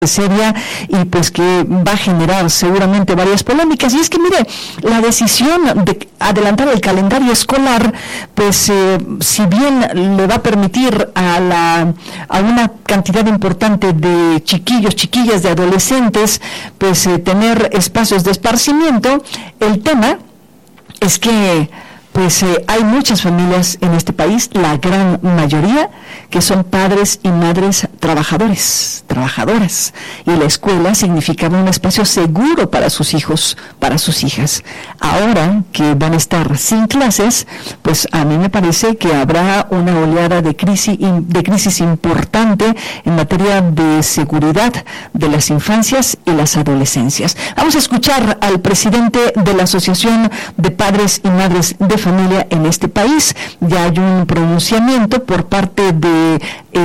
seria y pues que va a generar seguramente varias polémicas. Y es que mire, la decisión de adelantar el calendario escolar, pues si bien le va a permitir a una cantidad importante de chiquillos, chiquillas, de adolescentes, pues tener espacios de esparcimiento, el tema es que pues hay muchas familias en este país, la gran mayoría, que son padres y madres trabajadoras, y la escuela significaba un espacio seguro para sus hijos, para sus hijas. Ahora que van a estar sin clases, pues a mí me parece que habrá una oleada de crisis importante en materia de seguridad de las infancias y las adolescencias. Vamos a escuchar al presidente de la Asociación de Padres y Madres de Familia en este país. Ya hay un pronunciamiento por parte de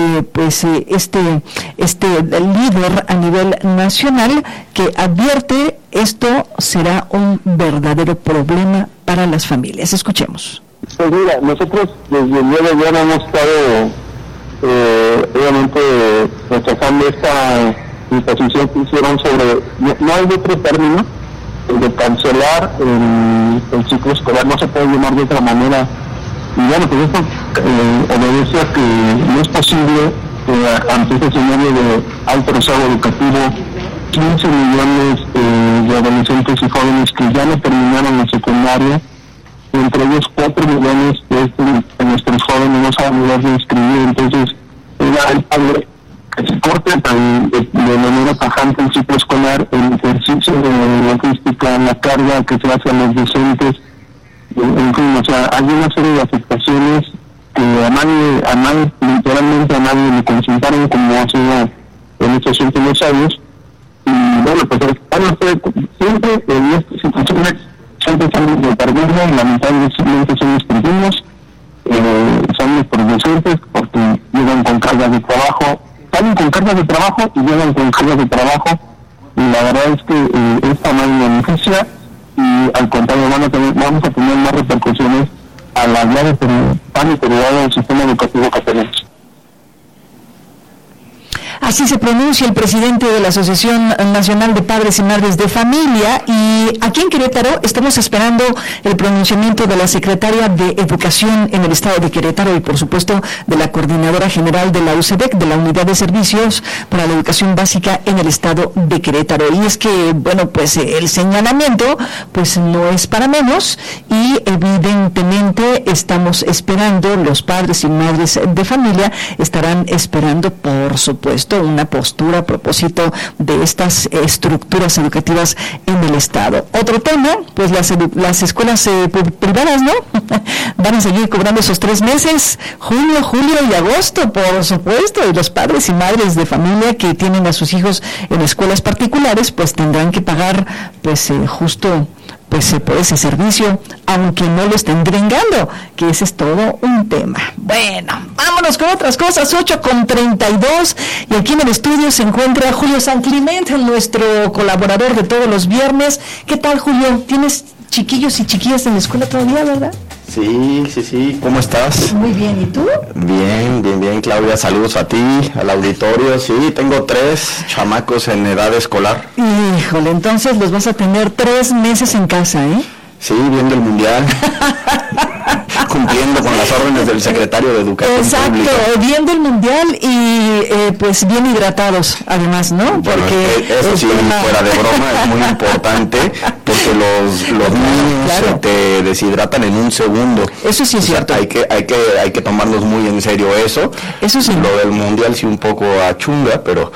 este líder a nivel nacional que advierte esto será un verdadero problema para las familias. Escuchemos. Pues mira, nosotros desde el día de ayer hemos estado obviamente rechazando esta disposición que hicieron sobre, no hay otro término, el de cancelar el ciclo escolar, no se puede llamar de otra manera. Y bueno, pues esto obedece a que no es posible que ante este escenario de alto rezago educativo, 15 millones de adolescentes y jóvenes que ya no terminaron la secundaria, y entre ellos 4 millones de nuestros jóvenes no saben leer ni escribir. Entonces, que se corte de manera tajante el ciclo escolar, el ejercicio de logística, la carga que se hace a los docentes, en fin, o sea, hay una serie de afectaciones que a nadie, literalmente a nadie le consultaron, como ha sido en estos últimos años. Y bueno, pues siempre en estas situaciones siempre son de perderlo, y lamentablemente son los primos, son nuestros docentes, porque llegan con cargas de trabajo, salen con cargas de trabajo y llegan con cargas de trabajo, y la verdad es que esta no hay beneficia, y al contrario vamos a tener más repercusiones a la ya tan deteriorado del sistema educativo que tenemos. Así se pronuncia el presidente de la Asociación Nacional de Padres y Madres de Familia, y aquí en Querétaro estamos esperando el pronunciamiento de la secretaria de Educación en el Estado de Querétaro y por supuesto de la coordinadora general de la UCEBEC, de la Unidad de Servicios para la Educación Básica en el Estado de Querétaro. Y es que, bueno, pues el señalamiento pues no es para menos, y evidentemente estamos esperando, los padres y madres de familia estarán esperando, por supuesto, una postura a propósito de estas estructuras educativas en el Estado. Otro tema, pues las escuelas privadas, ¿no? Van a seguir cobrando esos 3 meses, junio, julio y agosto, por supuesto, y los padres y madres de familia que tienen a sus hijos en escuelas particulares, pues tendrán que pagar, pues justo por ese servicio, aunque no lo estén gringando, que ese es todo un tema. Bueno, vámonos con otras cosas. 8:32, y aquí en el estudio se encuentra Julio San Clemente, nuestro colaborador de todos los viernes. ¿Qué tal, Julio? ¿Tienes chiquillos y chiquillas en la escuela todavía, verdad? Sí, ¿cómo estás? Muy bien, ¿y tú? Bien, Claudia, saludos a ti, al auditorio. Sí, tengo 3 chamacos en edad escolar. Híjole, entonces los vas a tener 3 meses en casa, ¿eh? Sí, viendo el mundial, cumpliendo con las órdenes del secretario de Educación Pública. Exacto, viendo el mundial y pues bien hidratados, además, ¿no? Porque eso sí, fuera de broma, es muy importante, porque los niños te deshidratan en un segundo. Eso sí es cierto. Hay que tomarnos muy en serio eso. Eso sí. Lo del mundial sí un poco achunga, pero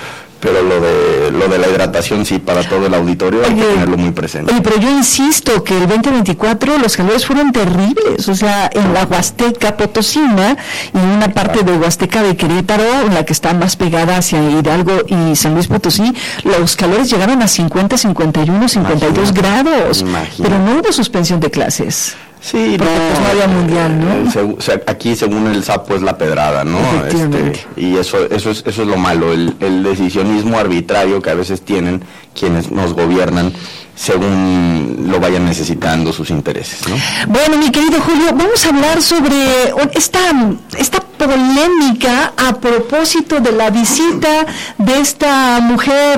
lo de la hidratación sí, para todo el auditorio hay que tenerlo muy presente. Pero yo insisto que el 2024 los calores fueron terribles, o sea, en la Huasteca Potosina y en una parte de Huasteca de Querétaro, la que está más pegada hacia Hidalgo y San Luis Potosí, los calores llegaron a 50, 51, 52 grados, pero no hubo suspensión de clases. Sí, porque no había mundial, ¿no? Aquí según el sapo es la pedrada, ¿no? Y eso es lo malo, el decisionismo arbitrario que a veces tienen quienes nos gobiernan según lo vayan necesitando sus intereses, ¿no? Bueno, mi querido Julio, vamos a hablar sobre esta polémica a propósito de la visita de esta mujer